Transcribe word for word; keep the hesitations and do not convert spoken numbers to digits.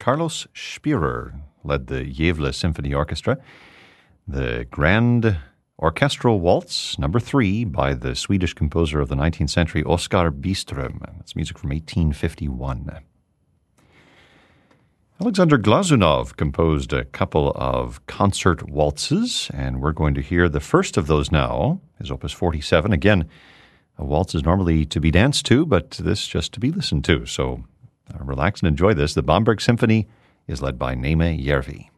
Carlos Spirer led the Gävle Symphony Orchestra. The Grand Orchestral Waltz, number three, by the Swedish composer of the nineteenth century, Oskar Byström. That's music from eighteen fifty-one. Alexander Glazunov composed a couple of concert waltzes, and we're going to hear the first of those now, his Opus forty-seven. Again, a waltz is normally to be danced to, but this just to be listened to. So uh, relax and enjoy this. The Bamberg Symphony is led by Neeme Järvi.